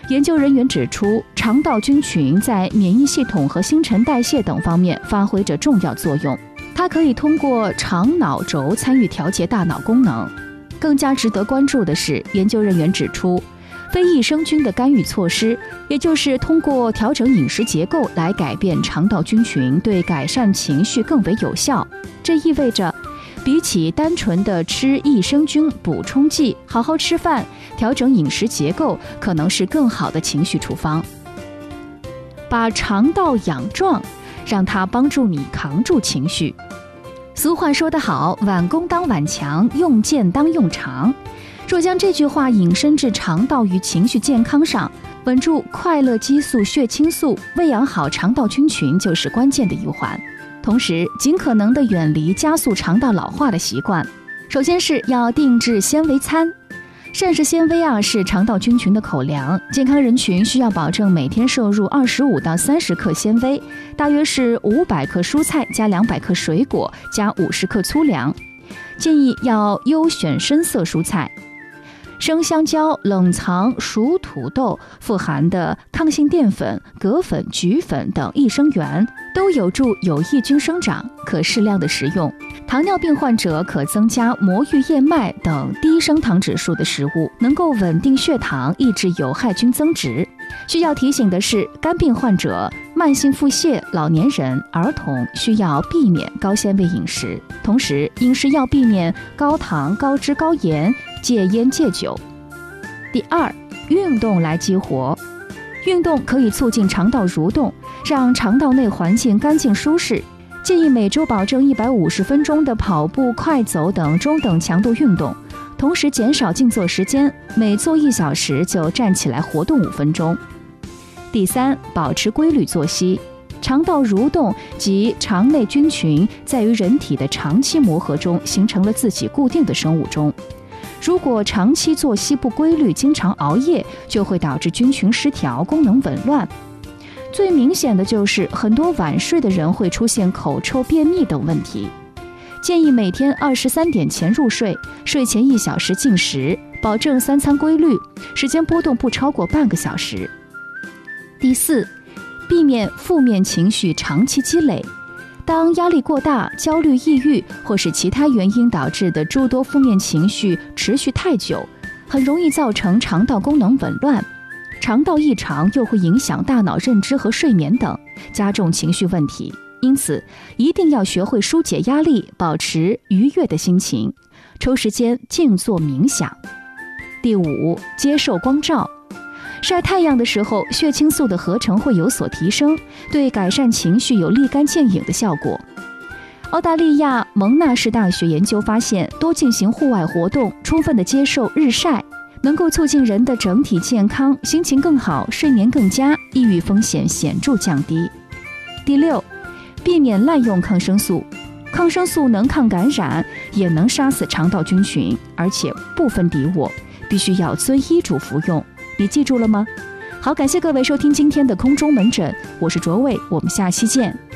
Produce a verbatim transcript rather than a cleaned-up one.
研究人员指出，肠道菌群在免疫系统和新陈代谢等方面发挥着重要作用，它可以通过肠脑轴参与调节大脑功能。更加值得关注的是，研究人员指出，非益生菌的干预措施，也就是通过调整饮食结构来改变肠道菌群，对改善情绪更为有效。这意味着，比起单纯的吃益生菌补充剂，好好吃饭，调整饮食结构，可能是更好的情绪处方。把肠道养壮，让它帮助你扛住情绪。俗话说得好，碗弓当碗强，用剑当用长。若将这句话引申至肠道与情绪健康上，稳住快乐激素、血清素，喂养好肠道菌群就是关键的一环。同时，尽可能地远离加速肠道老化的习惯。首先是要定制纤维餐。膳食纤维啊是肠道菌群的口粮，健康人群需要保证每天摄入二十五到三十克纤维，大约是五百克蔬菜加两百克水果加五十克粗粮。建议要优选深色蔬菜。生香蕉、冷藏熟土豆富含的抗性淀粉、葛粉、菊粉等益生元都有助有益菌生长，可适量的食用。糖尿病患者可增加魔芋燕麦等低升糖指数的食物，能够稳定血糖，抑制有害菌增殖。需要提醒的是，肝病患者、慢性腹泻、老年人、儿童需要避免高纤维饮食，同时饮食要避免高糖、高脂、高盐，戒烟戒酒。第二，运动来激活。运动可以促进肠道蠕动，让肠道内环境干净舒适。建议每周保证一百五十分钟的跑步、快走等中等强度运动，同时减少静坐时间，每坐一小时就站起来活动五分钟。第三，保持规律作息。肠道蠕动及肠内菌群在于人体的长期磨合中形成了自己固定的生物钟。如果长期作息不规律，经常熬夜，就会导致菌群失调，功能紊乱。最明显的就是很多晚睡的人会出现口臭、便秘等问题。建议每天二十三点前入睡，睡前一小时进食，保证三餐规律，时间波动不超过半个小时。第四，避免负面情绪长期积累。当压力过大、焦虑、抑郁或是其他原因导致的诸多负面情绪持续太久，很容易造成肠道功能紊乱。肠道异常又会影响大脑认知和睡眠等，加重情绪问题。因此，一定要学会疏解压力，保持愉悦的心情，抽时间静坐冥想。第五，接受光照。晒太阳的时候，血清素的合成会有所提升，对改善情绪有立竿见影的效果。澳大利亚蒙纳士大学研究发现，多进行户外活动，充分的接受日晒，能够促进人的整体健康，心情更好，睡眠更佳，抑郁风险显著降低。第六，避免滥用抗生素。抗生素能抗感染，也能杀死肠道菌群，而且不分敌我，必须要遵医嘱服用。你记住了吗？好，感谢各位收听今天的空中门诊，我是卓伟，我们下期见。